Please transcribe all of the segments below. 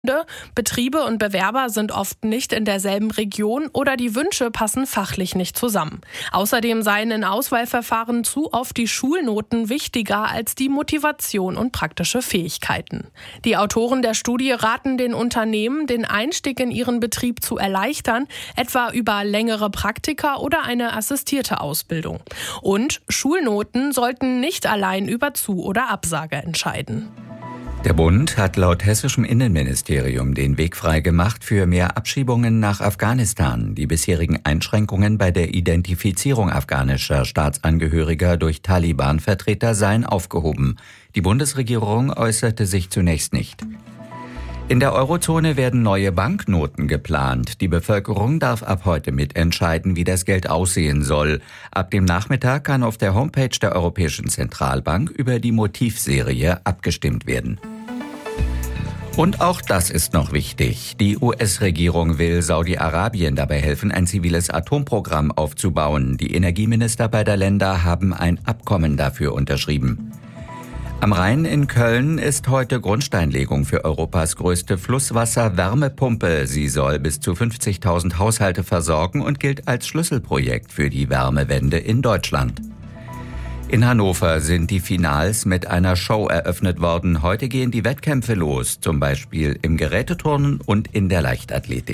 Betriebe und Bewerber sind oft nicht in derselben Region oder die Wünsche passen fachlich nicht zusammen. Außerdem seien in Auswahlverfahren zu oft die Schulnoten wichtiger als die Motivation und praktische Fähigkeiten. Die Autoren der Studie raten den Unternehmen, den Einstieg in ihren Betrieb zu erleichtern, etwa über längere Praktika oder eine assistierte Ausbildung. Und Schulnoten sollten nicht allein über Zu- oder Absage entscheiden. Der Bund hat laut hessischem Innenministerium den Weg freigemacht für mehr Abschiebungen nach Afghanistan. Die bisherigen Einschränkungen bei der Identifizierung afghanischer Staatsangehöriger durch Taliban-Vertreter seien aufgehoben. Die Bundesregierung äußerte sich zunächst nicht. In der Eurozone werden neue Banknoten geplant. Die Bevölkerung darf ab heute mitentscheiden, wie das Geld aussehen soll. Ab dem Nachmittag kann auf der Homepage der Europäischen Zentralbank über die Motivserie abgestimmt werden. Und auch das ist noch wichtig. Die US-Regierung will Saudi-Arabien dabei helfen, ein ziviles Atomprogramm aufzubauen. Die Energieminister beider Länder haben ein Abkommen dafür unterschrieben. Am Rhein in Köln ist heute Grundsteinlegung für Europas größte Flusswasser-Wärmepumpe. Sie soll bis zu 50.000 Haushalte versorgen und gilt als Schlüsselprojekt für die Wärmewende in Deutschland. In Hannover sind die Finals mit einer Show eröffnet worden. Heute gehen die Wettkämpfe los, zum Beispiel im Geräteturnen und in der Leichtathletik.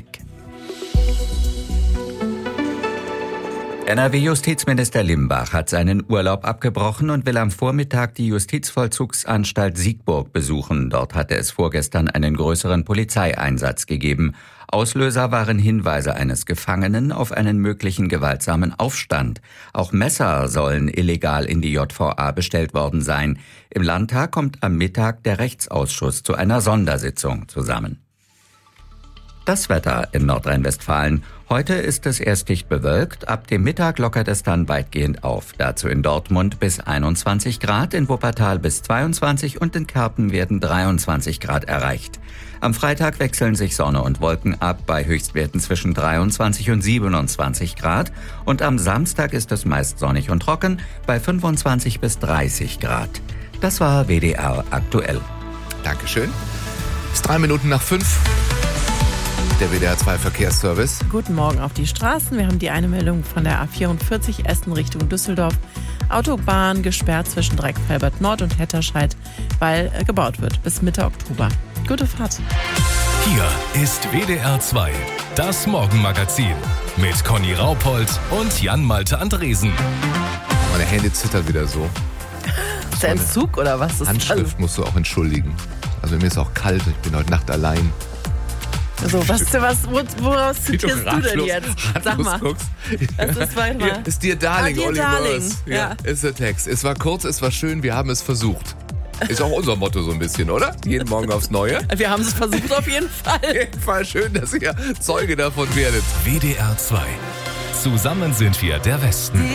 NRW-Justizminister Limbach hat seinen Urlaub abgebrochen und will am Vormittag die Justizvollzugsanstalt Siegburg besuchen. Dort hatte es vorgestern einen größeren Polizeieinsatz gegeben. Auslöser waren Hinweise eines Gefangenen auf einen möglichen gewaltsamen Aufstand. Auch Messer sollen illegal in die JVA bestellt worden sein. Im Landtag kommt am Mittag der Rechtsausschuss zu einer Sondersitzung zusammen. Das Wetter in Nordrhein-Westfalen. Heute ist es erst dicht bewölkt, ab dem Mittag lockert es dann weitgehend auf. Dazu in Dortmund bis 21 Grad, in Wuppertal bis 22 und in Kerpen werden 23 Grad erreicht. Am Freitag wechseln sich Sonne und Wolken ab bei Höchstwerten zwischen 23 und 27 Grad. Und am Samstag ist es meist sonnig und trocken bei 25 bis 30 Grad. Das war WDR aktuell. Dankeschön. Es ist 5:03. Der WDR 2 Verkehrsservice. Guten Morgen auf die Straßen. Wir haben die eine Meldung von der A44 Essen Richtung Düsseldorf. Autobahn gesperrt zwischen Dreieck-Felbert Nord und Hetterscheid, weil gebaut wird bis Mitte Oktober. Gute Fahrt. Hier ist WDR 2, das Morgenmagazin mit Conny Raupold und Jan-Malte Andresen. Meine Hände zittern wieder so. Ist der Entzug oder was? Ist Handschrift musst du auch entschuldigen. Also mir ist auch kalt, ich bin heute Nacht allein. So, woraus zitierst du denn jetzt? Sag mal. Das ist Hier ist Dear Darling, Dear Olli Darling. Murs. Ja. Ist der Text. Es war kurz, es war schön, wir haben es versucht. Ist auch unser Motto so ein bisschen, oder? Jeden Morgen aufs Neue. Wir haben es versucht auf jeden Fall. Auf jeden Fall schön, dass ihr Zeuge davon werdet. WDR 2. Zusammen sind wir der Westen.